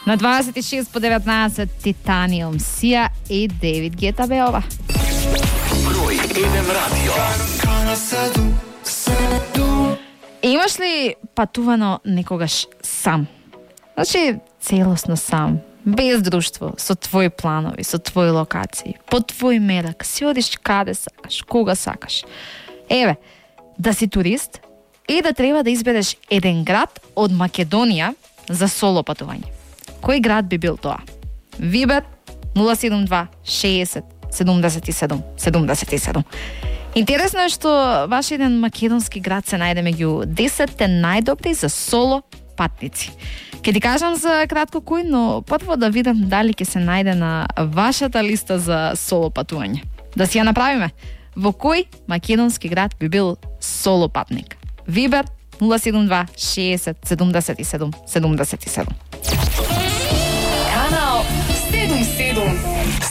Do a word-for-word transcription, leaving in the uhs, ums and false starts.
На дваесет и шест по деветнаесет Титаниум, Сија и Девид Гета бе ова. Број еден радио. Имаш ли патувано некогаш сам? Значи, целосно сам, без друштво, со твои планови, со твои локации, по твој мерак, си одиш каде сакаш, кога сакаш. Еве, да си турист и да треба да избереш еден град од Македонија за соло патување. Кој град би бил тоа? Вибер нула седум два шеесет седумдесет и седум седумдесет и седум. Интересно е што ваш еден македонски град се најде меѓу десетте најдобри за соло патници. Ке ти кажам за кратко кој, но прво да видам дали ќе се најде на вашата листа за соло патување. Да си ја направиме. Во кој македонски град би бил соло патник? Вибер нула седум два шеесет седумдесет и седум седумдесет и седум. Канал седум седум.